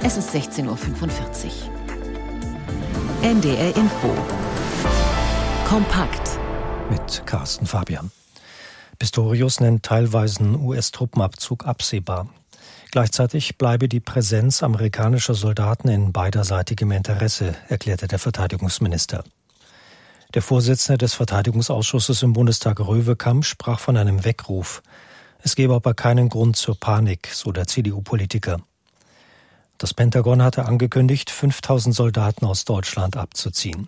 Es ist 16:45 Uhr. NDR Info. Kompakt. Mit Carsten Fabian. Pistorius nennt teilweisen US-Truppenabzug absehbar. Gleichzeitig bleibe die Präsenz amerikanischer Soldaten in beiderseitigem Interesse, erklärte der Verteidigungsminister. Der Vorsitzende des Verteidigungsausschusses im Bundestag Röwekamp sprach von einem Weckruf. Es gebe aber keinen Grund zur Panik, so der CDU-Politiker. Das Pentagon hatte angekündigt, 5.000 Soldaten aus Deutschland abzuziehen.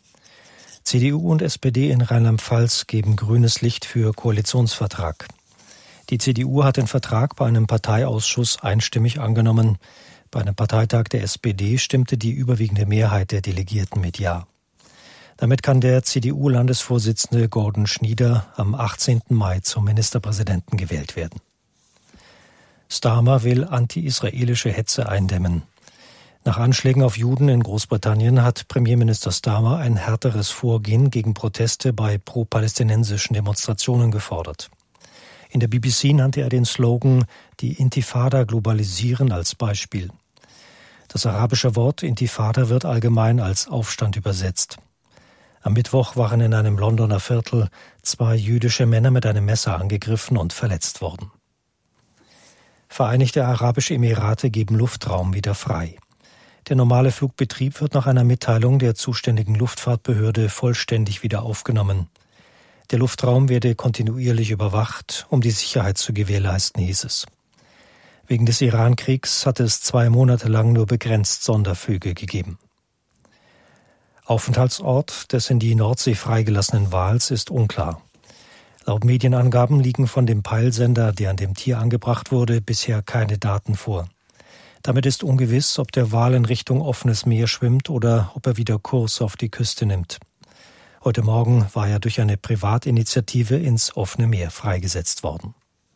CDU und SPD in Rheinland-Pfalz geben grünes Licht für Koalitionsvertrag. Die CDU hat den Vertrag bei einem Parteiausschuss einstimmig angenommen. Bei einem Parteitag der SPD stimmte die überwiegende Mehrheit der Delegierten mit Ja. Damit kann der CDU-Landesvorsitzende Gordon Schnieder am 18. Mai zum Ministerpräsidenten gewählt werden. Starmer will anti-israelische Hetze eindämmen. Nach Anschlägen auf Juden in Großbritannien hat Premierminister Starmer ein härteres Vorgehen gegen Proteste bei pro-palästinensischen Demonstrationen gefordert. In der BBC nannte er den Slogan »Die Intifada globalisieren« als Beispiel. Das arabische Wort Intifada wird allgemein als Aufstand übersetzt. Am Mittwoch waren in einem Londoner Viertel 2 jüdische Männer mit einem Messer angegriffen und verletzt worden. Vereinigte Arabische Emirate geben Luftraum wieder frei. Der normale Flugbetrieb wird nach einer Mitteilung der zuständigen Luftfahrtbehörde vollständig wieder aufgenommen. Der Luftraum werde kontinuierlich überwacht, um die Sicherheit zu gewährleisten, hieß es. Wegen des Iran-Kriegs hatte es 2 Monate lang nur begrenzt Sonderflüge gegeben. Aufenthaltsort des in die Nordsee freigelassenen Wals ist unklar. Laut Medienangaben liegen von dem Peilsender, der an dem Tier angebracht wurde, bisher keine Daten vor. Damit ist ungewiss, ob der Wal in Richtung offenes Meer schwimmt oder ob er wieder Kurs auf die Küste nimmt. Heute Morgen war er durch eine Privatinitiative ins offene Meer freigesetzt worden.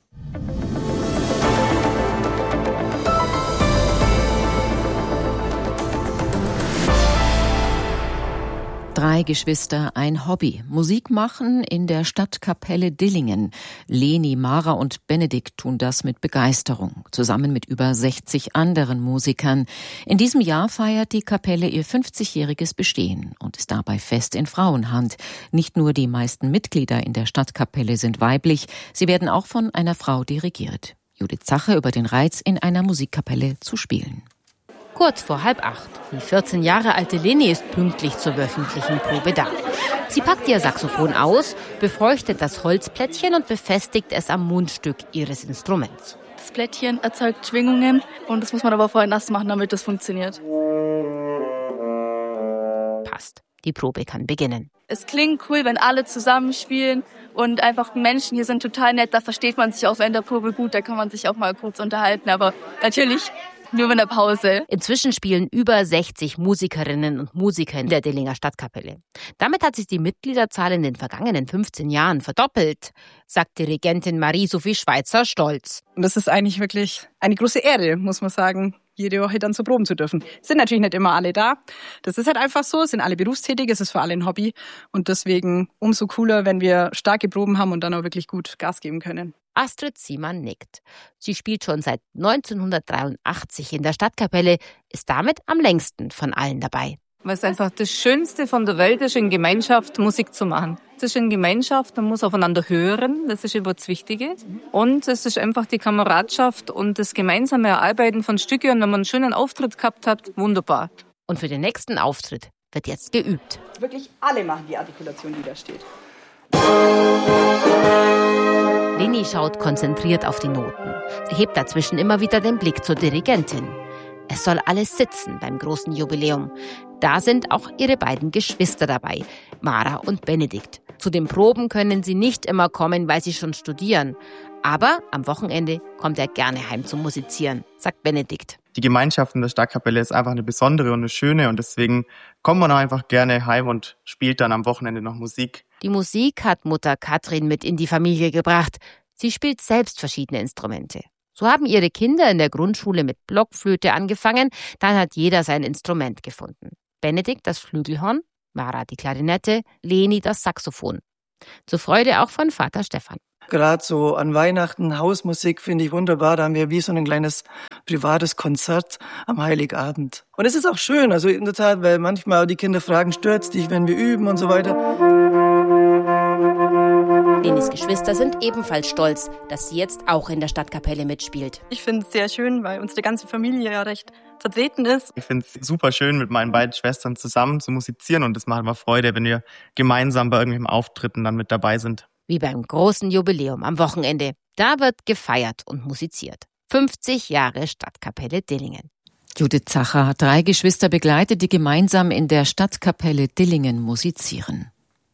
3 Geschwister, ein Hobby. Musik machen in der Stadtkapelle Dillingen. Leni, Mara und Benedikt tun das mit Begeisterung, zusammen mit über 60 anderen Musikern. In diesem Jahr feiert die Kapelle ihr 50-jähriges Bestehen und ist dabei fest in Frauenhand. Nicht nur die meisten Mitglieder in der Stadtkapelle sind weiblich, sie werden auch von einer Frau dirigiert. Judith Zacher über den Reiz, in einer Musikkapelle zu spielen. Kurz vor 7:30. Die 14 Jahre alte Leni ist pünktlich zur wöchentlichen Probe da. Sie packt ihr Saxophon aus, befeuchtet das Holzplättchen und befestigt es am Mundstück ihres Instruments. Das Plättchen erzeugt Schwingungen und das muss man aber vorher nass machen, damit das funktioniert. Passt. Die Probe kann beginnen. Es klingt cool, wenn alle zusammenspielen und einfach Menschen hier sind total nett. Da versteht man sich auch während der Probe gut, da kann man sich auch mal kurz unterhalten. Aber natürlich nur in der Pause. Inzwischen spielen über 60 Musikerinnen und Musiker in der Dillinger Stadtkapelle. Damit hat sich die Mitgliederzahl in den vergangenen 15 Jahren verdoppelt, sagt Dirigentin Marie-Sophie Schweitzer stolz. Und das ist eigentlich wirklich eine große Ehre, muss man sagen, jede Woche dann so proben zu dürfen. Es sind natürlich nicht immer alle da. Das ist halt einfach so, es sind alle berufstätig, es ist für alle ein Hobby. Und deswegen umso cooler, wenn wir starke Proben haben und dann auch wirklich gut Gas geben können. Astrid Siemann nickt. Sie spielt schon seit 1983 in der Stadtkapelle, ist damit am längsten von allen dabei. Weil es einfach das Schönste von der Welt ist, in Gemeinschaft Musik zu machen. Es ist in Gemeinschaft, man muss aufeinander hören, das ist immer das Wichtige. Und es ist einfach die Kameradschaft und das gemeinsame Erarbeiten von Stücken. Und wenn man einen schönen Auftritt gehabt hat, wunderbar. Und für den nächsten Auftritt wird jetzt geübt. Wirklich alle machen die Artikulation, die da steht. Leni schaut konzentriert auf die Noten. Sie hebt dazwischen immer wieder den Blick zur Dirigentin. Es soll alles sitzen beim großen Jubiläum. Da sind auch ihre beiden Geschwister dabei, Mara und Benedikt. Zu den Proben können sie nicht immer kommen, weil sie schon studieren. Aber am Wochenende kommt er gerne heim zum Musizieren, sagt Benedikt. Die Gemeinschaft in der Stadtkapelle ist einfach eine besondere und eine schöne und deswegen kommt man auch einfach gerne heim und spielt dann am Wochenende noch Musik. Die Musik hat Mutter Katrin mit in die Familie gebracht. Sie spielt selbst verschiedene Instrumente. So haben ihre Kinder in der Grundschule mit Blockflöte angefangen, dann hat jeder sein Instrument gefunden. Benedikt das Flügelhorn, Mara die Klarinette, Leni das Saxophon. Zur Freude auch von Vater Stefan. Gerade so an Weihnachten, Hausmusik finde ich wunderbar. Da haben wir wie so ein kleines privates Konzert am Heiligabend. Und es ist auch schön, also in der Tat, weil manchmal die Kinder fragen, stört's dich, wenn wir üben und so weiter. Lenis Geschwister sind ebenfalls stolz, dass sie jetzt auch in der Stadtkapelle mitspielt. Ich finde es sehr schön, weil unsere ganze Familie ja recht vertreten ist. Ich finde es super schön, mit meinen beiden Schwestern zusammen zu musizieren und es macht immer Freude, wenn wir gemeinsam bei irgendwelchen Auftritten dann mit dabei sind. Wie beim großen Jubiläum am Wochenende. Da wird gefeiert und musiziert. 50 Jahre Stadtkapelle Dillingen. Judith Zacher hat 3 Geschwister begleitet, die gemeinsam in der Stadtkapelle Dillingen musizieren.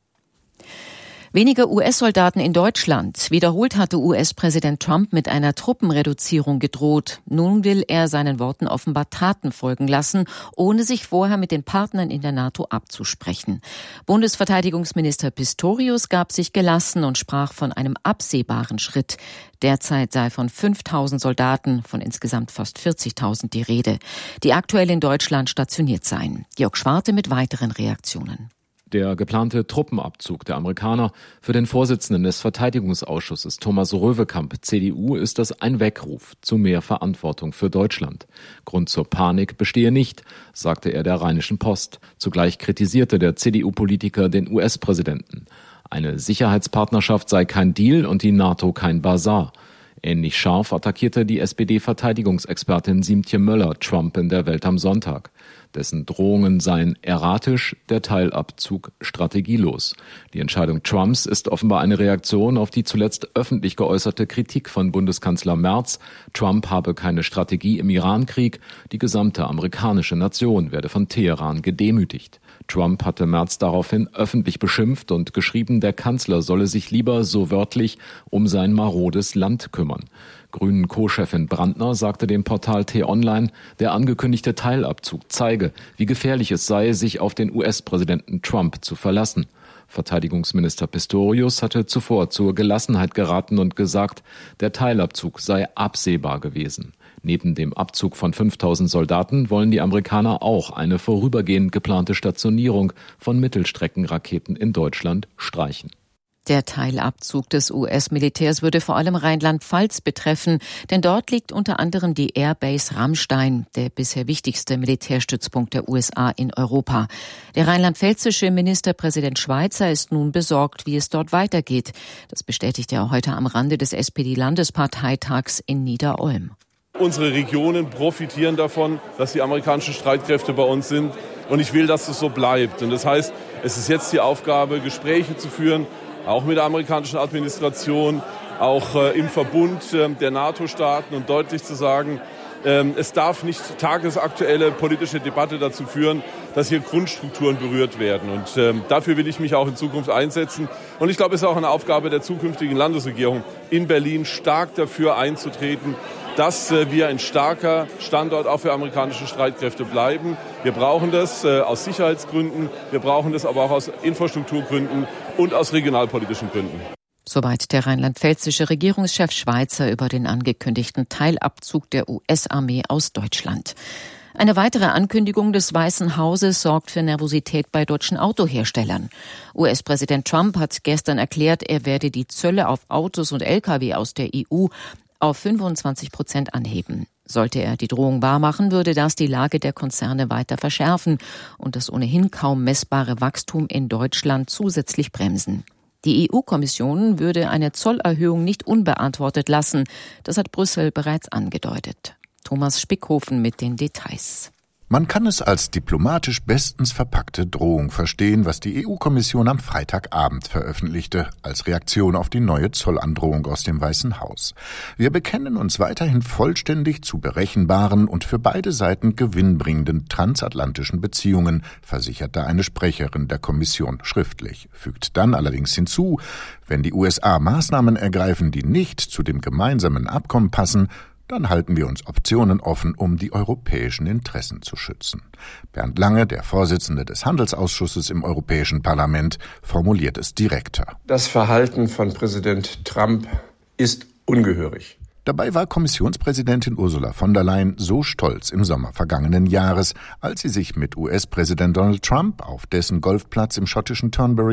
Weniger US-Soldaten in Deutschland. Wiederholt hatte US-Präsident Trump mit einer Truppenreduzierung gedroht. Nun will er seinen Worten offenbar Taten folgen lassen, ohne sich vorher mit den Partnern in der NATO abzusprechen. Bundesverteidigungsminister Pistorius gab sich gelassen und sprach von einem absehbaren Schritt. Derzeit sei von 5.000 Soldaten von insgesamt fast 40.000 die Rede, die aktuell in Deutschland stationiert seien. Georg Schwarte mit weiteren Reaktionen. Der geplante Truppenabzug der Amerikaner für den Vorsitzenden des Verteidigungsausschusses Thomas Röwekamp, CDU, ist das ein Weckruf zu mehr Verantwortung für Deutschland. Grund zur Panik bestehe nicht, sagte er der Rheinischen Post. Zugleich kritisierte der CDU-Politiker den US-Präsidenten. Eine Sicherheitspartnerschaft sei kein Deal und die NATO kein Basar. Ähnlich scharf attackierte die SPD-Verteidigungsexpertin Siemtje Möller Trump in der Welt am Sonntag. Dessen Drohungen seien erratisch, der Teilabzug strategielos. Die Entscheidung Trumps ist offenbar eine Reaktion auf die zuletzt öffentlich geäußerte Kritik von Bundeskanzler Merz. Trump habe keine Strategie im Irankrieg. Die gesamte amerikanische Nation werde von Teheran gedemütigt. Trump hatte Merz daraufhin öffentlich beschimpft und geschrieben, der Kanzler solle sich lieber, so wörtlich, um sein marodes Land kümmern. Grünen Co-Chefin Brandner sagte dem Portal T-Online, der angekündigte Teilabzug zeige, wie gefährlich es sei, sich auf den US-Präsidenten Trump zu verlassen. Verteidigungsminister Pistorius hatte zuvor zur Gelassenheit geraten und gesagt, der Teilabzug sei absehbar gewesen. Neben dem Abzug von 5.000 Soldaten wollen die Amerikaner auch eine vorübergehend geplante Stationierung von Mittelstreckenraketen in Deutschland streichen. Der Teilabzug des US-Militärs würde vor allem Rheinland-Pfalz betreffen, denn dort liegt unter anderem die Airbase Ramstein, der bisher wichtigste Militärstützpunkt der USA in Europa. Der rheinland-pfälzische Ministerpräsident Schweizer ist nun besorgt, wie es dort weitergeht. Das bestätigt er heute am Rande des SPD-Landesparteitags in Niederolm. Unsere Regionen profitieren davon, dass die amerikanischen Streitkräfte bei uns sind. Und ich will, dass es so bleibt. Und das heißt, es ist jetzt die Aufgabe, Gespräche zu führen, auch mit der amerikanischen Administration, auch im Verbund der NATO-Staaten und deutlich zu sagen, es darf nicht tagesaktuelle politische Debatte dazu führen, dass hier Grundstrukturen berührt werden. Und dafür will ich mich auch in Zukunft einsetzen. Und ich glaube, es ist auch eine Aufgabe der zukünftigen Landesregierung in Berlin, stark dafür einzutreten, dass wir ein starker Standort auch für amerikanische Streitkräfte bleiben. Wir brauchen das aus Sicherheitsgründen, wir brauchen das aber auch aus Infrastrukturgründen und aus regionalpolitischen Gründen. Soweit der rheinland-pfälzische Regierungschef Schweizer über den angekündigten Teilabzug der US-Armee aus Deutschland. Eine weitere Ankündigung des Weißen Hauses sorgt für Nervosität bei deutschen Autoherstellern. US-Präsident Trump hat gestern erklärt, er werde die Zölle auf Autos und Lkw aus der EU auf 25% anheben. Sollte er die Drohung wahrmachen, würde das die Lage der Konzerne weiter verschärfen und das ohnehin kaum messbare Wachstum in Deutschland zusätzlich bremsen. Die EU-Kommission würde eine Zollerhöhung nicht unbeantwortet lassen. Das hat Brüssel bereits angedeutet. Thomas Spickhofen mit den Details. Man kann es als diplomatisch bestens verpackte Drohung verstehen, was die EU-Kommission am Freitagabend veröffentlichte, als Reaktion auf die neue Zollandrohung aus dem Weißen Haus. Wir bekennen uns weiterhin vollständig zu berechenbaren und für beide Seiten gewinnbringenden transatlantischen Beziehungen, versicherte eine Sprecherin der Kommission schriftlich, fügt dann allerdings hinzu, wenn die USA Maßnahmen ergreifen, die nicht zu dem gemeinsamen Abkommen passen, dann halten wir uns Optionen offen, um die europäischen Interessen zu schützen. Bernd Lange, der Vorsitzende des Handelsausschusses im Europäischen Parlament, formuliert es direkter. Das Verhalten von Präsident Trump ist ungehörig. Dabei war Kommissionspräsidentin Ursula von der Leyen so stolz im Sommer vergangenen Jahres, als sie sich mit US-Präsident Donald Trump auf dessen Golfplatz im schottischen Turnberry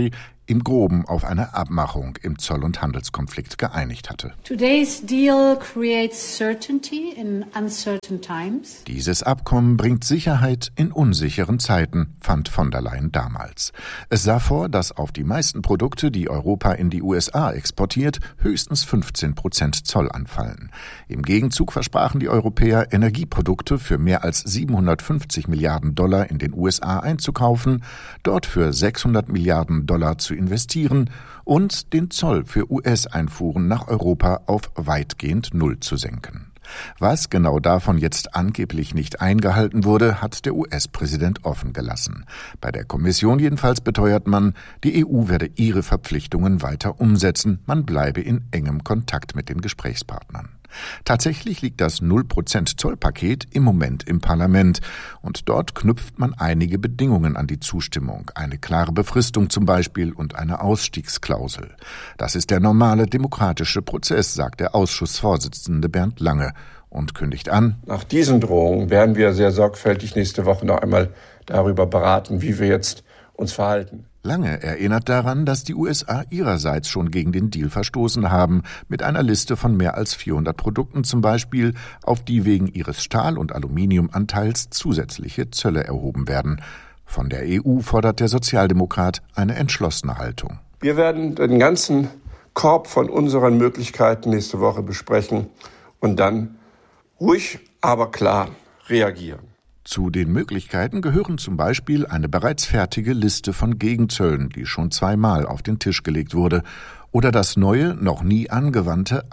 im Groben auf eine Abmachung im Zoll- und Handelskonflikt geeinigt hatte. Today's deal creates certainty in uncertain times. Dieses Abkommen bringt Sicherheit in unsicheren Zeiten, fand von der Leyen damals. Es sah vor, dass auf die meisten Produkte, die Europa in die USA exportiert, höchstens 15% Zoll anfallen. Im Gegenzug versprachen die Europäer, Energieprodukte für mehr als 750 Milliarden Dollar in den USA einzukaufen, dort für 600 Milliarden Dollar zu investieren und den Zoll für US-Einfuhren nach Europa auf weitgehend Null zu senken. Was genau davon jetzt angeblich nicht eingehalten wurde, hat der US-Präsident offen gelassen. Bei der Kommission jedenfalls beteuert man, die EU werde ihre Verpflichtungen weiter umsetzen, man bleibe in engem Kontakt mit den Gesprächspartnern. Tatsächlich liegt das 0% Zollpaket im Moment im Parlament und dort knüpft man einige Bedingungen an die Zustimmung, eine klare Befristung zum Beispiel und eine Ausstiegsklausel. Das ist der normale demokratische Prozess, sagt der Ausschussvorsitzende Bernd Lange und kündigt an: Nach diesen Drohungen werden wir sehr sorgfältig nächste Woche noch einmal darüber beraten, wie wir jetzt uns verhalten. Lange erinnert daran, dass die USA ihrerseits schon gegen den Deal verstoßen haben, mit einer Liste von mehr als 400 Produkten zum Beispiel, auf die wegen ihres Stahl- und Aluminiumanteils zusätzliche Zölle erhoben werden. Von der EU fordert der Sozialdemokrat eine entschlossene Haltung. Wir werden den ganzen Korb von unseren Möglichkeiten nächste Woche besprechen und dann ruhig, aber klar reagieren. Zu den Möglichkeiten gehören zum Beispiel eine bereits fertige Liste von Gegenzöllen, die schon 2-mal auf den Tisch gelegt wurde, oder das neue, noch nie angewandte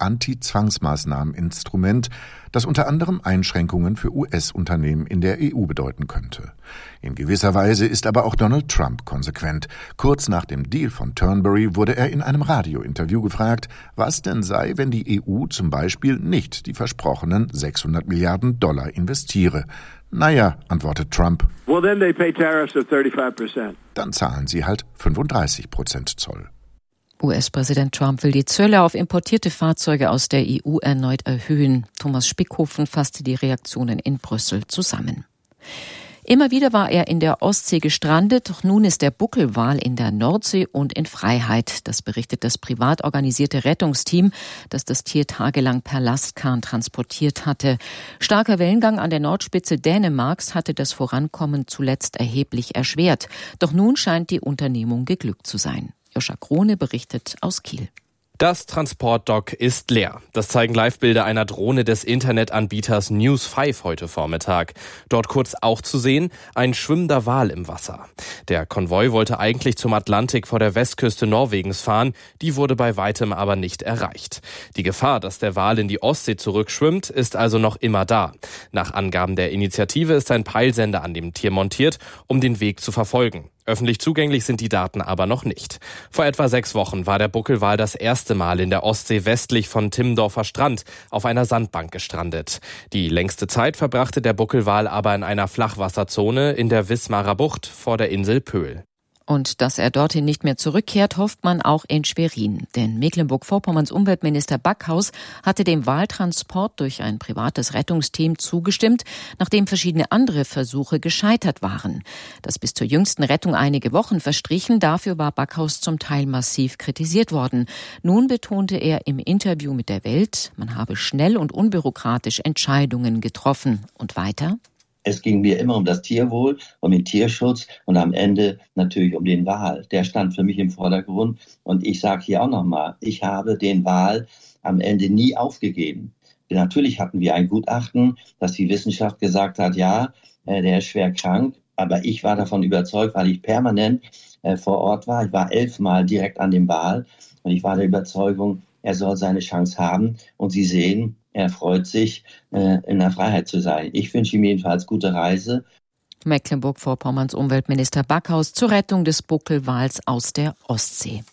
Anti-Zwangsmaßnahmen-Instrument, das unter anderem Einschränkungen für US-Unternehmen in der EU bedeuten könnte. In gewisser Weise ist aber auch Donald Trump konsequent. Kurz nach dem Deal von Turnberry wurde er in einem Radiointerview gefragt, was denn sei, wenn die EU zum Beispiel nicht die versprochenen 600 Milliarden Dollar investiere. Naja, antwortet Trump, well, then they pay tariffs of 35%. Dann zahlen sie halt 35% Zoll. US-Präsident Trump will die Zölle auf importierte Fahrzeuge aus der EU erneut erhöhen. Thomas Spickhofen fasste die Reaktionen in Brüssel zusammen. Immer wieder war er in der Ostsee gestrandet, doch nun ist der Buckelwal in der Nordsee und in Freiheit. Das berichtet das privat organisierte Rettungsteam, das das Tier tagelang per Lastkahn transportiert hatte. Starker Wellengang an der Nordspitze Dänemarks hatte das Vorankommen zuletzt erheblich erschwert. Doch nun scheint die Unternehmung geglückt zu sein. Joscha Krone berichtet aus Kiel. Das Transportdock ist leer. Das zeigen Livebilder einer Drohne des Internetanbieters News5 heute Vormittag. Dort kurz auch zu sehen, ein schwimmender Wal im Wasser. Der Konvoi wollte eigentlich zum Atlantik vor der Westküste Norwegens fahren. Die wurde bei weitem aber nicht erreicht. Die Gefahr, dass der Wal in die Ostsee zurückschwimmt, ist also noch immer da. Nach Angaben der Initiative ist ein Peilsender an dem Tier montiert, um den Weg zu verfolgen. Öffentlich zugänglich sind die Daten aber noch nicht. Vor etwa 6 Wochen war der Buckelwal das erste Mal in der Ostsee westlich von Timmendorfer Strand auf einer Sandbank gestrandet. Die längste Zeit verbrachte der Buckelwal aber in einer Flachwasserzone in der Wismarer Bucht vor der Insel Pöhl. Und dass er dorthin nicht mehr zurückkehrt, hofft man auch in Schwerin. Denn Mecklenburg-Vorpommerns Umweltminister Backhaus hatte dem Waltransport durch ein privates Rettungsteam zugestimmt, nachdem verschiedene andere Versuche gescheitert waren. Dass bis zur jüngsten Rettung einige Wochen verstrichen, dafür war Backhaus zum Teil massiv kritisiert worden. Nun betonte er im Interview mit der Welt, man habe schnell und unbürokratisch Entscheidungen getroffen. Und weiter? Es ging mir immer um das Tierwohl, um den Tierschutz und am Ende natürlich um den Wal. Der stand für mich im Vordergrund. Und ich sage hier auch nochmal, ich habe den Wal am Ende nie aufgegeben. Natürlich hatten wir ein Gutachten, dass die Wissenschaft gesagt hat, ja, der ist schwer krank. Aber ich war davon überzeugt, weil ich permanent vor Ort war. Ich war 11 Mal direkt an dem Wal und ich war der Überzeugung, er soll seine Chance haben. Und Sie sehen, er freut sich, in der Freiheit zu sein. Ich wünsche ihm jedenfalls gute Reise. Mecklenburg-Vorpommerns Umweltminister Backhaus zur Rettung des Buckelwals aus der Ostsee.